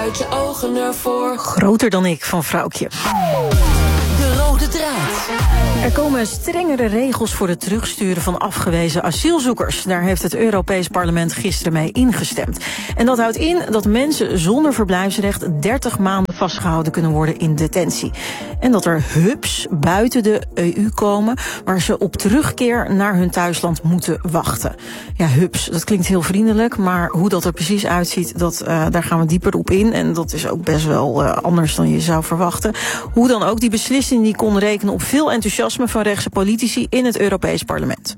Uit je ogen ervoor. Groter dan ik van Vrouwtje. De rode draad. Er komen strengere regels voor het terugsturen van afgewezen asielzoekers. Daar heeft het Europees Parlement gisteren mee ingestemd. En dat houdt in dat mensen zonder verblijfsrecht 30 maanden vastgehouden kunnen worden in detentie. En dat er hubs buiten de EU komen waar ze op terugkeer naar hun thuisland moeten wachten. Ja, hubs, dat klinkt heel vriendelijk, maar hoe dat er precies uitziet, daar gaan we dieper op in. En dat is ook best wel anders dan je zou verwachten. Hoe dan ook, die beslissing die kon rekenen op veel enthousiasme van rechtse politici in het Europees Parlement.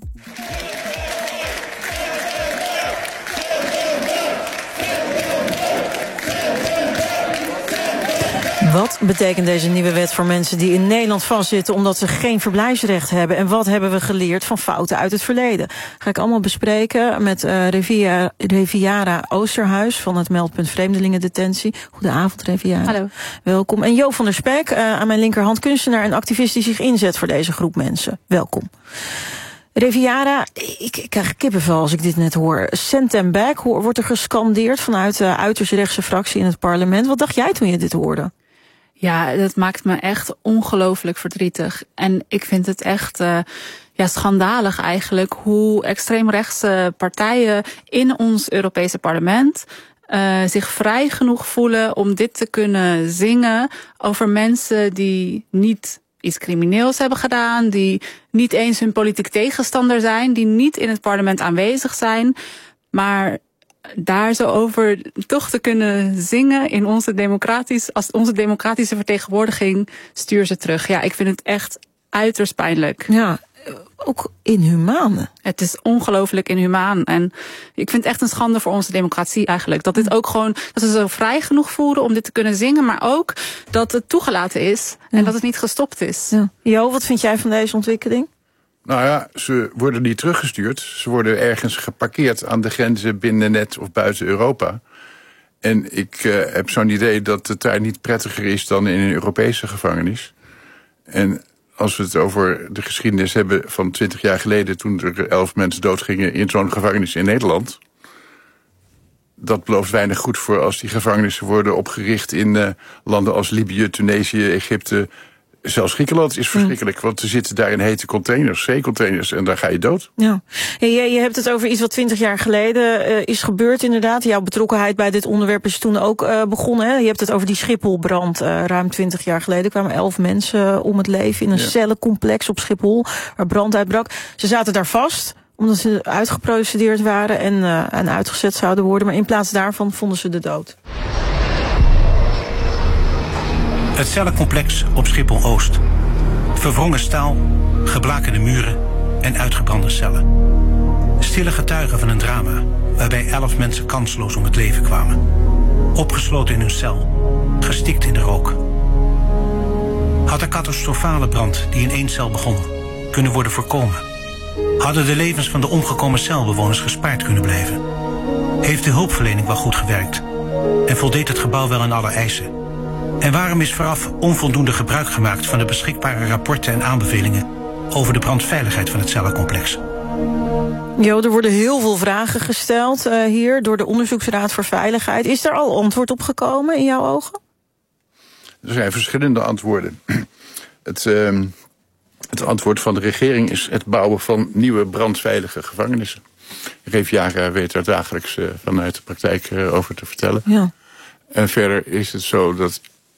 Wat betekent deze nieuwe wet voor mensen die in Nederland vastzitten omdat ze geen verblijfsrecht hebben? En wat hebben we geleerd van fouten uit het verleden? Ga ik allemaal bespreken met Reviara Oosterhuis van het meldpunt Vreemdelingendetentie. Goedenavond, Reviara. Hallo. Welkom. En Jo van der Spek, aan mijn linkerhand, kunstenaar en activist die zich inzet voor deze groep mensen. Welkom. Reviara, ik krijg kippenvel als ik dit net hoor. Send them back wordt er gescandeerd vanuit de uiterst rechtse fractie in het parlement. Wat dacht jij toen je dit hoorde? Ja, dat maakt me echt ongelooflijk verdrietig. En ik vind het echt schandalig eigenlijk hoe extreemrechtse partijen in ons Europese parlement zich vrij genoeg voelen om dit te kunnen zingen over mensen die niet iets crimineels hebben gedaan, die niet eens hun politiek tegenstander zijn, die niet in het parlement aanwezig zijn, maar daar zo over toch te kunnen zingen in onze democratische vertegenwoordiging, stuur ze terug. Ja, ik vind het echt uiterst pijnlijk. Ja, ook inhumaan. Het is ongelooflijk inhumaan. En ik vind het echt een schande voor onze democratie eigenlijk. Dat dit ook gewoon, dat ze zo vrij genoeg voelen om dit te kunnen zingen, maar ook dat het toegelaten is en dat het niet gestopt is. Ja. Jo, wat vind jij van deze ontwikkeling? Nou ja, ze worden niet teruggestuurd. Ze worden ergens geparkeerd aan de grenzen binnen net of buiten Europa. En ik heb zo'n idee dat het daar niet prettiger is dan in een Europese gevangenis. En als we het over de geschiedenis hebben van 20 jaar geleden, toen er 11 mensen doodgingen in zo'n gevangenis in Nederland, dat belooft weinig goed voor als die gevangenissen worden opgericht in landen als Libië, Tunesië, Egypte. Zelfs Griekenland is verschrikkelijk, want er zitten daar in hete containers, zeecontainers, en daar ga je dood. Ja. Je hebt het over iets wat 20 jaar geleden is gebeurd inderdaad. Jouw betrokkenheid bij dit onderwerp is toen ook begonnen. Hè? Je hebt het over die Schipholbrand ruim 20 jaar geleden. Er kwamen 11 mensen om het leven in een cellencomplex op Schiphol, waar brand uitbrak. Ze zaten daar vast, omdat ze uitgeprocedeerd waren en uitgezet zouden worden. Maar in plaats daarvan vonden ze de dood. Het cellencomplex op Schiphol-Oost. Verwrongen staal, geblakerde muren en uitgebrande cellen. Stille getuigen van een drama waarbij 11 mensen kansloos om het leven kwamen. Opgesloten in hun cel, gestikt in de rook. Had de catastrofale brand die in 1 cel begon kunnen worden voorkomen? Hadden de levens van de omgekomen celbewoners gespaard kunnen blijven? Heeft de hulpverlening wel goed gewerkt? En voldeed het gebouw wel aan alle eisen? En waarom is vooraf onvoldoende gebruik gemaakt van de beschikbare rapporten en aanbevelingen over de brandveiligheid van het cellencomplex? Jo, er worden heel veel vragen gesteld hier door de Onderzoeksraad voor Veiligheid. Is er al antwoord op gekomen in jouw ogen? Er zijn verschillende antwoorden. Het antwoord van de regering is het bouwen van nieuwe brandveilige gevangenissen. Reviara weet daar dagelijks vanuit de praktijk over te vertellen. Ja. En verder is het zo dat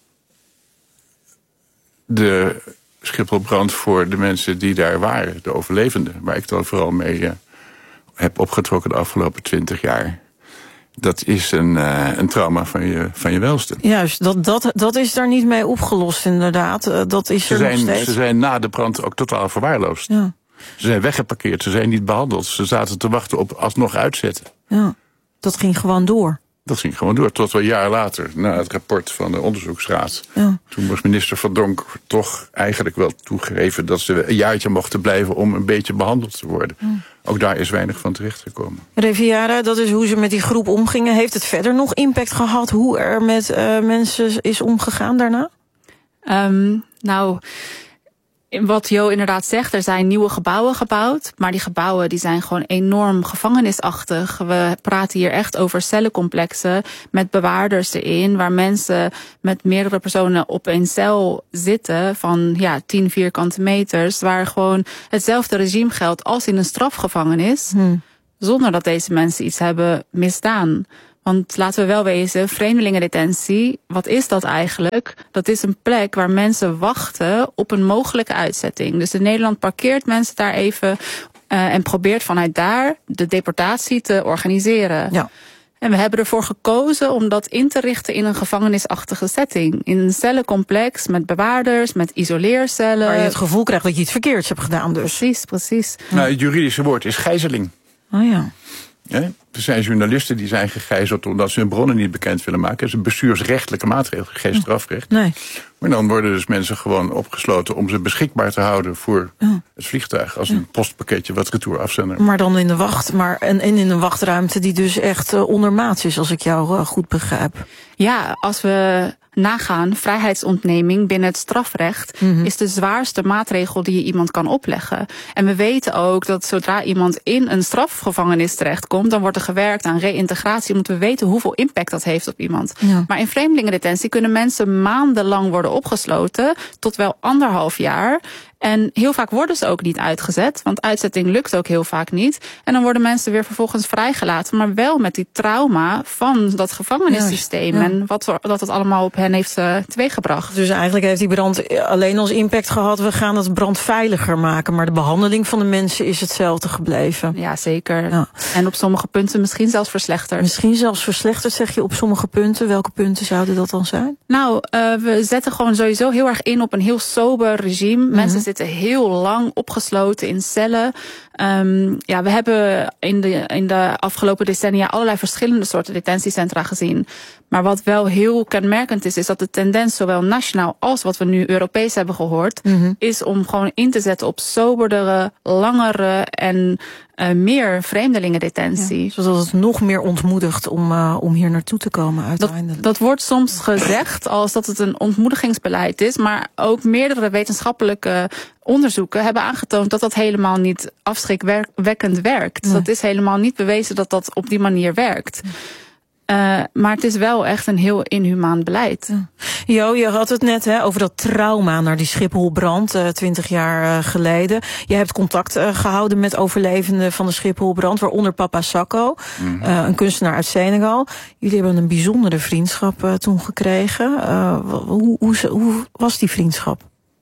de Schipholbrand voor de mensen die daar waren, de overlevenden, waar ik dan vooral mee heb opgetrokken de afgelopen 20 jaar, dat is een trauma van je welste. Juist, dat is daar niet mee opgelost inderdaad. Dat is er nog steeds. Ze zijn na de brand ook totaal verwaarloosd. Ja. Ze zijn weggeparkeerd, ze zijn niet behandeld. Ze zaten te wachten op alsnog uitzetten. Ja, dat ging gewoon door. Dat ging gewoon door, tot wel een jaar later, na het rapport van de onderzoeksraad. Ja. Toen was minister Van Donk toch eigenlijk wel toegegeven dat ze een jaartje mochten blijven om een beetje behandeld te worden. Ja. Ook daar is weinig van terechtgekomen. Reviara, dat is hoe ze met die groep omgingen. Heeft het verder nog impact gehad hoe er met mensen is omgegaan daarna? wat Jo inderdaad zegt, er zijn nieuwe gebouwen gebouwd. Maar die gebouwen die zijn gewoon enorm gevangenisachtig. We praten hier echt over cellencomplexen met bewaarders erin, waar mensen met meerdere personen op een cel zitten van 10 vierkante meters, waar gewoon hetzelfde regime geldt als in een strafgevangenis, zonder dat deze mensen iets hebben misdaan. Want laten we wel wezen, vreemdelingendetentie, wat is dat eigenlijk? Dat is een plek waar mensen wachten op een mogelijke uitzetting. Dus in Nederland parkeert mensen daar even en probeert vanuit daar de deportatie te organiseren. Ja. En we hebben ervoor gekozen om dat in te richten in een gevangenisachtige setting. In een cellencomplex met bewaarders, met isoleercellen. Waar je het gevoel krijgt dat je iets verkeerds hebt gedaan dus. Precies. Nou, het juridische woord is gijzeling. Oh ja. Er zijn journalisten die zijn gegijzeld omdat ze hun bronnen niet bekend willen maken. Dat is een bestuursrechtelijke maatregel, geen strafrecht. Nee. Maar dan worden dus mensen gewoon opgesloten om ze beschikbaar te houden voor het vliegtuig. Als een postpakketje wat retour afzender. Maar dan in de wacht, en in een wachtruimte die dus echt ondermaats is, als ik jou goed begrijp. Ja, als we nagaan, vrijheidsontneming binnen het strafrecht is de zwaarste maatregel die je iemand kan opleggen. En we weten ook dat zodra iemand in een strafgevangenis terechtkomt, dan wordt er gewerkt aan reïntegratie, omdat we weten hoeveel impact dat heeft op iemand. Ja. Maar in vreemdelingendetentie kunnen mensen maandenlang worden opgesloten, tot wel 1,5 jaar. En heel vaak worden ze ook niet uitgezet, want uitzetting lukt ook heel vaak niet. En dan worden mensen weer vervolgens vrijgelaten, maar wel met die trauma van dat gevangenissysteem. Ja. En wat het allemaal op hen heeft teweeggebracht. Dus eigenlijk heeft die brand alleen als impact gehad, we gaan het brandveiliger maken. Maar de behandeling van de mensen is hetzelfde gebleven. Ja, zeker. Ja. En op sommige punten misschien zelfs verslechterd. Misschien zelfs verslechterd, zeg je op sommige punten. Welke punten zouden dat dan zijn? Nou, we zetten gewoon sowieso heel erg in op een heel sober regime. Mensen zitten heel lang opgesloten in cellen. We hebben in de afgelopen decennia allerlei verschillende soorten detentiecentra gezien. Maar wat wel heel kenmerkend is dat de tendens zowel nationaal als wat we nu Europees hebben gehoord, is om gewoon in te zetten op soberdere, langere en meer vreemdelingendetentie. Ja, zodat het nog meer ontmoedigt om hier naartoe te komen uiteindelijk. Dat wordt soms gezegd als dat het een ontmoedigingsbeleid is, maar ook meerdere wetenschappelijke onderzoeken hebben aangetoond dat dat helemaal niet afschrikwekkend werkt. Nee. Dat is helemaal niet bewezen dat dat op die manier werkt. Maar het is wel echt een heel inhumaan beleid. Jo, je had het net over dat trauma naar die Schipholbrand 20 jaar geleden. Je hebt contact gehouden met overlevenden van de Schipholbrand, waaronder papa Sako, een kunstenaar uit Senegal. Jullie hebben een bijzondere vriendschap toen gekregen. Hoe was die vriendschap?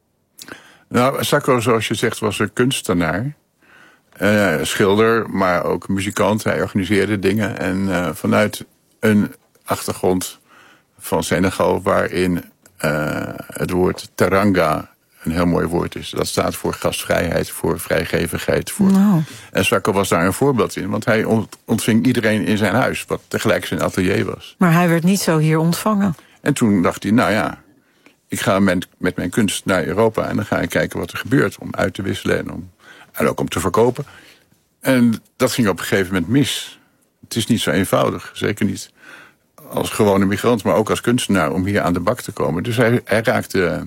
Nou, Sako, zoals je zegt, was een kunstenaar. Schilder, maar ook muzikant. Hij organiseerde dingen. En vanuit een achtergrond van Senegal, waarin het woord teranga een heel mooi woord is. Dat staat voor gastvrijheid, voor vrijgevigheid. En Sako was daar een voorbeeld in, want hij ontving iedereen in zijn huis, wat tegelijk zijn atelier was. Maar hij werd niet zo hier ontvangen. En toen dacht hij, ik ga met mijn kunst naar Europa en dan ga ik kijken wat er gebeurt om uit te wisselen en ook om te verkopen. En dat ging op een gegeven moment mis. Het is niet zo eenvoudig, zeker niet als gewone migrant, maar ook als kunstenaar om hier aan de bak te komen. Dus hij raakte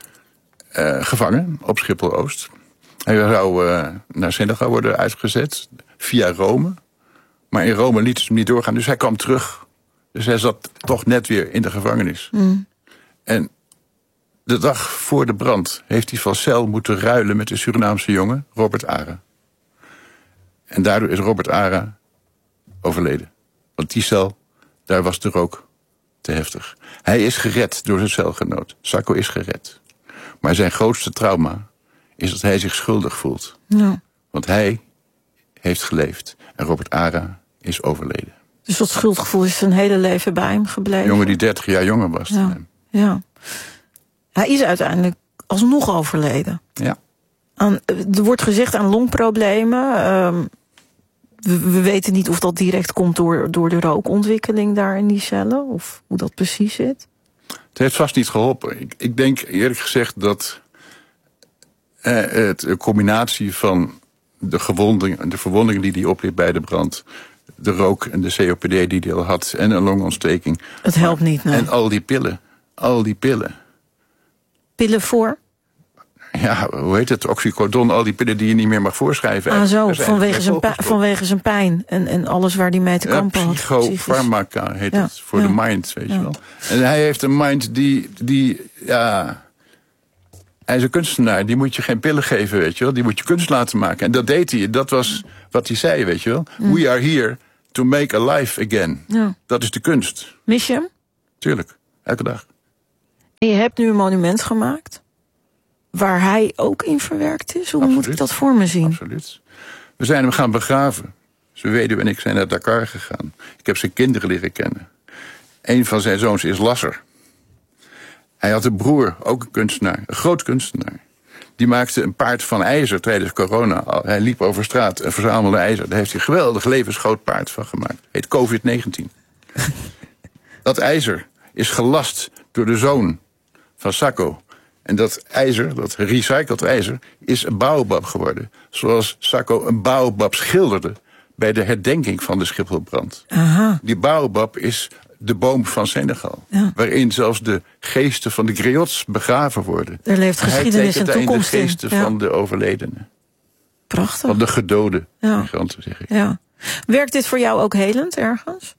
gevangen op Schiphol-Oost. Hij zou naar Senegal worden uitgezet via Rome. Maar in Rome liet ze hem niet doorgaan, dus hij kwam terug. Dus hij zat toch net weer in de gevangenis. En de dag voor de brand heeft hij van cel moeten ruilen met de Surinaamse jongen Robert Ara. En daardoor is Robert Ara overleden. Want die cel, daar was de rook te heftig. Hij is gered door zijn celgenoot. Sako is gered. Maar zijn grootste trauma is dat hij zich schuldig voelt. Ja. Want hij heeft geleefd. En Robert Ara is overleden. Dus dat schuldgevoel is zijn hele leven bij hem gebleven? Een jongen die 30 jaar jonger was dan hem. Ja. Hij is uiteindelijk alsnog overleden. Ja. Er wordt gezegd aan longproblemen. We weten niet of dat direct komt door de rookontwikkeling daar in die cellen. Of hoe dat precies zit. Het heeft vast niet geholpen. Ik denk eerlijk gezegd dat de combinatie van de verwondingen die hij opliep bij de brand, de rook en de COPD die hij al had en een longontsteking. Het helpt niet, nee. En al die pillen. Pillen voor? hoe heet het, oxycodon, al die pillen die je niet meer mag voorschrijven. Vanwege zijn pijn en alles waar die mee te kampen had. Psychofarmaca heet het, voor de mind, weet je wel. En hij heeft een mind die hij is een kunstenaar, die moet je geen pillen geven, weet je wel. Die moet je kunst laten maken. En dat deed hij, dat was wat hij zei, weet je wel. We are here to make a life again. Ja. Dat is de kunst. Mis je hem? Tuurlijk, elke dag. En je hebt nu een monument gemaakt waar hij ook in verwerkt is. Hoe moet ik dat voor me zien? Absoluut. We zijn hem gaan begraven. Zijn weduwe en ik zijn naar Dakar gegaan. Ik heb zijn kinderen leren kennen. Een van zijn zoons is lasser. Hij had een broer, ook een kunstenaar, een groot kunstenaar. Die maakte een paard van ijzer tijdens corona. Hij liep over straat en verzamelde ijzer. Daar heeft hij een geweldig levensgroot paard van gemaakt. Heet COVID-19. Dat ijzer is gelast door de zoon van Sacco. En dat ijzer, dat recycled ijzer, is een baobab geworden. Zoals Sacco een baobab schilderde bij de herdenking van de Schipholbrand. Aha. Die baobab is de boom van Senegal. Ja. Waarin zelfs de geesten van de griots begraven worden. Er leeft geschiedenis en toekomst in. De geesten van de overledenen. Prachtig. Van de gedode migranten, zeg ik. Ja. Werkt dit voor jou ook helend ergens?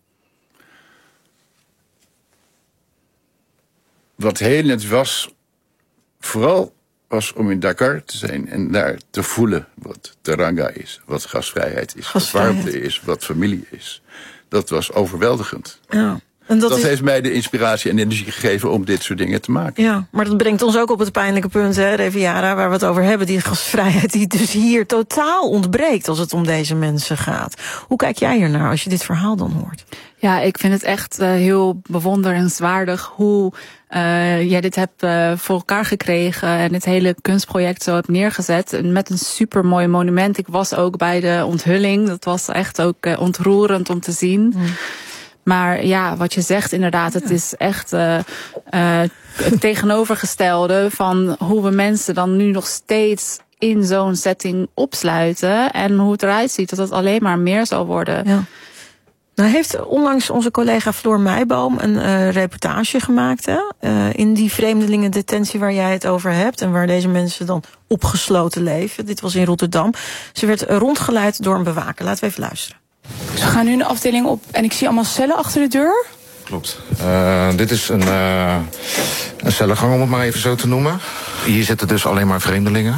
Wat helend was, vooral was om in Dakar te zijn en daar te voelen wat teranga is, wat gastvrijheid is, wat warmte is, wat familie is. Dat was overweldigend. Ja. En dat heeft mij de inspiratie en energie gegeven om dit soort dingen te maken. Ja, maar dat brengt ons ook op het pijnlijke punt, hè, Reviara, waar we het over hebben. Die gastvrijheid die dus hier totaal ontbreekt als het om deze mensen gaat. Hoe kijk jij ernaar als je dit verhaal dan hoort? Ja, ik vind het echt heel bewonderenswaardig hoe jij dit hebt voor elkaar gekregen en het hele kunstproject zo hebt neergezet. Met een supermooi monument. Ik was ook bij de onthulling. Dat was echt ook ontroerend om te zien. Maar ja, wat je zegt inderdaad, het is echt het tegenovergestelde van hoe we mensen dan nu nog steeds in zo'n setting opsluiten. En hoe het eruit ziet, dat het alleen maar meer zal worden. Ja. Nou heeft onlangs onze collega Floor Meijboom een reportage gemaakt, hè, in die vreemdelingendetentie waar jij het over hebt en waar deze mensen dan opgesloten leven. Dit was in Rotterdam. Ze werd rondgeleid door een bewaker. Laten we even luisteren. Dus we gaan nu de afdeling op en ik zie allemaal cellen achter de deur. Klopt. Dit is een cellengang, om het maar even zo te noemen. Hier zitten dus alleen maar vreemdelingen.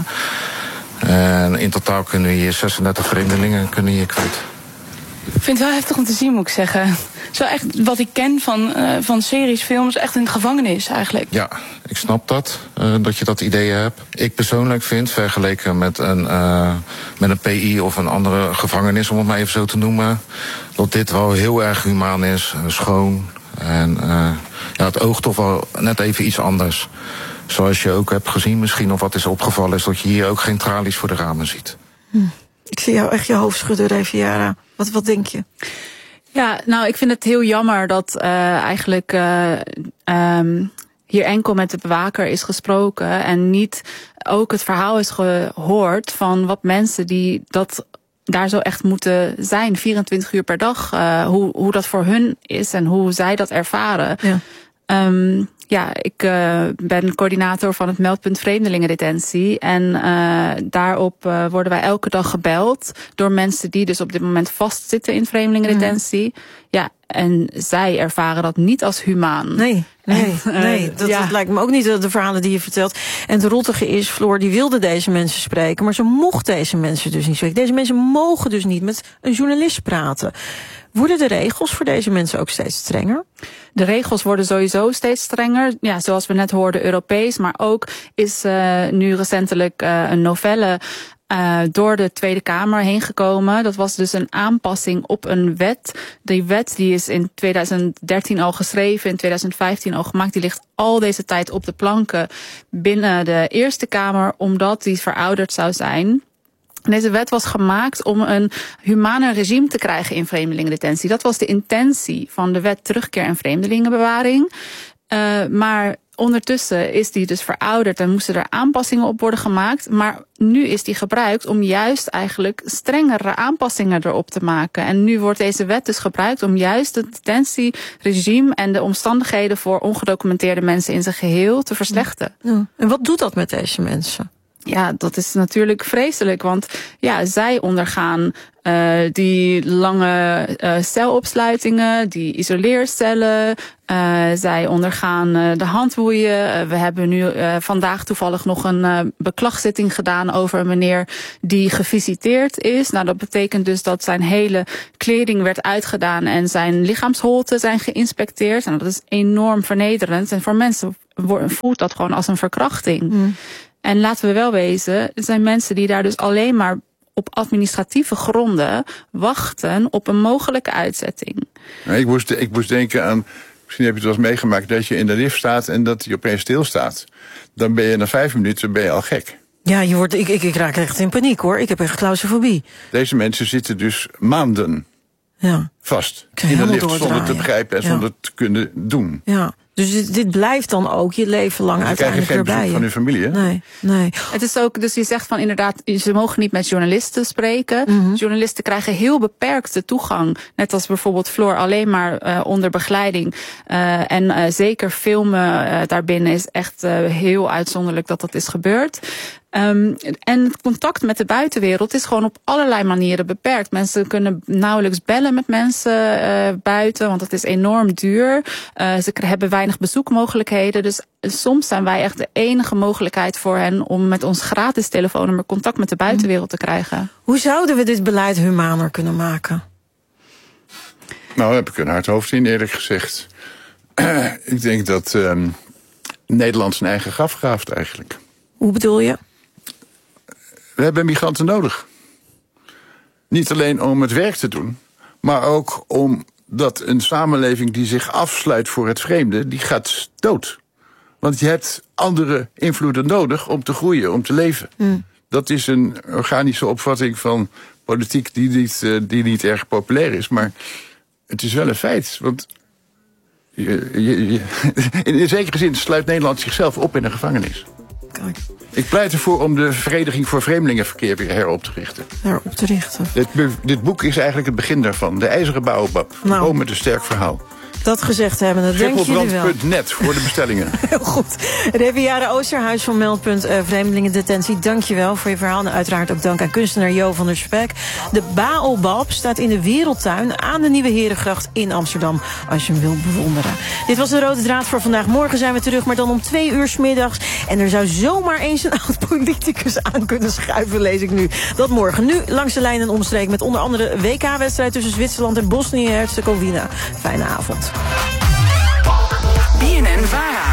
En in totaal kunnen hier 36 vreemdelingen hier kwijt. Ik vind het wel heftig om te zien, moet ik zeggen. Het is wel echt wat ik ken van series, films, echt in de gevangenis eigenlijk. Ja, ik snap dat je dat idee hebt. Ik persoonlijk vind, vergeleken met een PI of een andere gevangenis, om het maar even zo te noemen, dat dit wel heel erg humaan is, schoon. En het oogt toch wel net even iets anders. Zoals je ook hebt gezien misschien, of wat is opgevallen, is dat je hier ook geen tralies voor de ramen ziet. Ik zie jou echt je hoofd schudden, Reviara. Wat denk je? Ja, nou, ik vind het heel jammer dat eigenlijk hier enkel met de bewaker is gesproken en niet ook het verhaal is gehoord van wat mensen die dat daar zo echt moeten zijn, 24 uur per dag, hoe dat voor hun is en hoe zij dat ervaren. Ja. Ik ben coördinator van het meldpunt vreemdelingendetentie. En daarop worden wij elke dag gebeld door mensen die dus op dit moment vastzitten in vreemdelingendetentie. Ja, en zij ervaren dat niet als humaan. Nee. Dat lijkt me ook niet de verhalen die je vertelt. En het rottige is, Floor, die wilde deze mensen spreken, maar ze mocht deze mensen dus niet spreken. Deze mensen mogen dus niet met een journalist praten. Worden de regels voor deze mensen ook steeds strenger? De regels worden sowieso steeds strenger. Ja, zoals we net hoorden, Europees. Maar ook is nu recentelijk een novelle door de Tweede Kamer heen gekomen. Dat was dus een aanpassing op een wet. Die wet die is in 2013 al geschreven, in 2015 al gemaakt. Die ligt al deze tijd op de planken binnen de Eerste Kamer, omdat die verouderd zou zijn. Deze wet was gemaakt om een humaner regime te krijgen in vreemdelingendetentie. Dat was de intentie van de wet terugkeer en vreemdelingenbewaring. Maar ondertussen is die dus verouderd en moesten er aanpassingen op worden gemaakt. Maar nu is die gebruikt om juist eigenlijk strengere aanpassingen erop te maken. En nu wordt deze wet dus gebruikt om juist het detentieregime en de omstandigheden voor ongedocumenteerde mensen in zijn geheel te verslechteren. Ja. En wat doet dat met deze mensen? Ja, dat is natuurlijk vreselijk, want zij ondergaan die lange celopsluitingen, die isoleercellen. Zij ondergaan de handboeien. We hebben nu vandaag toevallig nog een beklastzitting gedaan over een meneer die gevisiteerd is. Nou, dat betekent dus dat zijn hele kleding werd uitgedaan en zijn lichaamsholten zijn geïnspecteerd. En dat is enorm vernederend. En voor mensen voelt dat gewoon als een verkrachting. En laten we wel wezen, er zijn mensen die daar dus alleen maar op administratieve gronden wachten op een mogelijke uitzetting. Ik moest denken aan, misschien heb je het wel eens meegemaakt, dat je in de lift staat en dat die opeens stilstaat. Dan ben je na 5 minuten al gek. Ja, ik raak echt in paniek, hoor. Ik heb echt claustrofobie. Deze mensen zitten dus maanden vast in de lift zonder te begrijpen en zonder te kunnen doen. Ja. Dus dit blijft dan ook je leven lang uiteindelijk weer bij je. Van hun familie, hè? Nee. Het is ook, dus je zegt van inderdaad, ze mogen niet met journalisten spreken. Journalisten krijgen heel beperkte toegang. Net als bijvoorbeeld Floor, alleen maar onder begeleiding. En zeker filmen daarbinnen is echt heel uitzonderlijk dat is gebeurd. En het contact met de buitenwereld is gewoon op allerlei manieren beperkt. Mensen kunnen nauwelijks bellen met mensen buiten, want het is enorm duur. Ze hebben weinig bezoekmogelijkheden. Dus soms zijn wij echt de enige mogelijkheid voor hen om met ons gratis telefoonnummer contact met de buitenwereld te krijgen. Hoe zouden we dit beleid humaner kunnen maken? Nou, daar heb ik een hard hoofd in, eerlijk gezegd. Ik denk dat Nederland zijn eigen graf graaft eigenlijk. Hoe bedoel je? We hebben migranten nodig. Niet alleen om het werk te doen, maar ook omdat een samenleving die zich afsluit voor het vreemde, die gaat dood. Want je hebt andere invloeden nodig om te groeien, om te leven. Dat is een organische opvatting van politiek die niet erg populair is, maar het is wel een feit. Want in zekere zin sluit Nederland zichzelf op in een gevangenis. Kijk. Ik pleit ervoor om de Vereniging voor Vreemdelingenverkeer weer herop te richten. Dit boek is eigenlijk het begin daarvan. De IJzeren Baobab. Nou. Boom met een sterk verhaal. Dat gezegd hebben, dat denk jullie wel. Trippelbrand.net voor de bestellingen. Heel goed. Reviara Oosterhuis van Meldpunt Vreemdelingendetentie. Dank je wel voor je verhaal. En uiteraard ook dank aan kunstenaar Jo van der Spek. De Baobab staat in de Wereldtuin aan de Nieuwe Herengracht in Amsterdam. Als je hem wil bewonderen. Dit was de Rode Draad voor vandaag. Morgen zijn we terug, maar dan om 2 uur 's middags. En er zou zomaar eens een oud-politicus aan kunnen schuiven, lees ik nu. Dat morgen. Nu langs de lijn en omstreek met onder andere WK-wedstrijd tussen Zwitserland en Bosnië-Herzegovina. Fijne avond. BNN-VARA.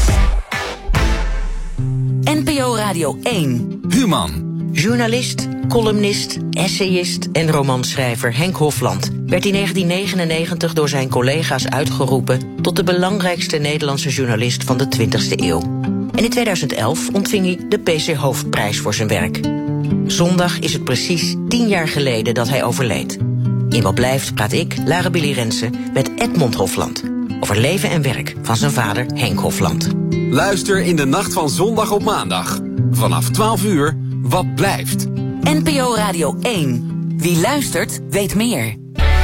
NPO Radio 1. Human. Journalist, columnist, essayist en romanschrijver Henk Hofland werd in 1999 door zijn collega's uitgeroepen tot de belangrijkste Nederlandse journalist van de 20e eeuw. En in 2011 ontving hij de PC Hoofdprijs voor zijn werk. Zondag is het precies 10 jaar geleden dat hij overleed. In Wat Blijft praat ik, Lara Billy Rensen, met Edmond Hofland over leven en werk van zijn vader Henk Hofland. Luister in de nacht van zondag op maandag. Vanaf 12 uur, Wat Blijft. NPO Radio 1. Wie luistert, weet meer.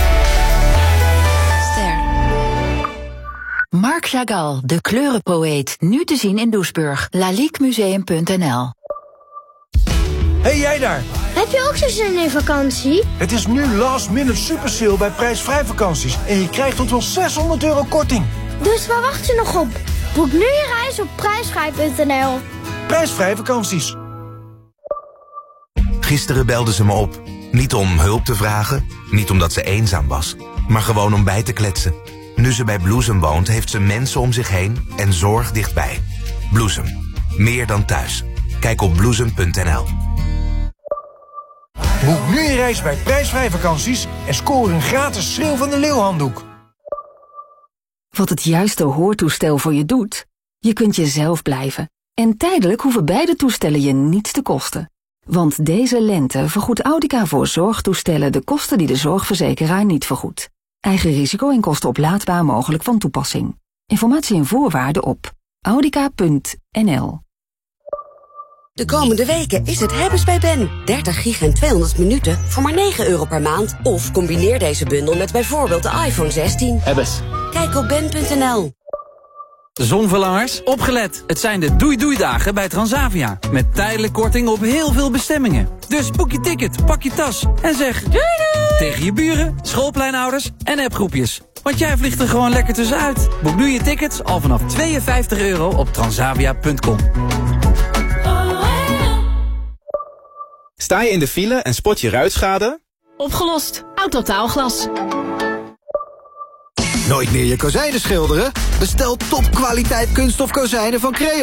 Ster. Marc Chagall, de kleurenpoëet. Nu te zien in Doesburg. laliquemuseum.nl. Hey jij daar! Heb je ook zo zin in vakantie? Het is nu last minute super sale bij prijsvrij vakanties. En je krijgt tot wel €600 korting. Dus waar wacht je nog op? Boek nu je reis op prijsvrij.nl. Prijsvrij vakanties. Gisteren belde ze me op. Niet om hulp te vragen, niet omdat ze eenzaam was, maar gewoon om bij te kletsen. Nu ze bij Bloesem woont, heeft ze mensen om zich heen en zorg dichtbij. Bloesem. Meer dan thuis. Kijk op bloesem.nl. Boek nu je reis bij prijsvrij vakanties en score een gratis Schreeuw van de Leeuw handdoek. Wat het juiste hoortoestel voor je doet? Je kunt jezelf blijven. En tijdelijk hoeven beide toestellen je niets te kosten. Want deze lente vergoedt Audica voor zorgtoestellen de kosten die de zorgverzekeraar niet vergoedt. Eigen risico en kosten oplaadbaar mogelijk van toepassing. Informatie en voorwaarden op audica.nl. De komende weken is het hebben's bij Ben. 30 gig en 200 minuten voor maar €9 per maand. Of combineer deze bundel met bijvoorbeeld de iPhone 16. Hebbes. Kijk op ben.nl. Zonverlangers, opgelet. Het zijn de doei-doei-dagen bij Transavia. Met tijdelijk korting op heel veel bestemmingen. Dus boek je ticket, pak je tas en zeg doei doei tegen je buren, schoolpleinouders en appgroepjes. Want jij vliegt er gewoon lekker tussenuit. Boek nu je tickets al vanaf €52 op transavia.com. Sta je in de file en spot je ruitschade? Opgelost. Autotaalglas. Nooit meer je kozijnen schilderen? Bestel topkwaliteit kunststof kozijnen van Creo.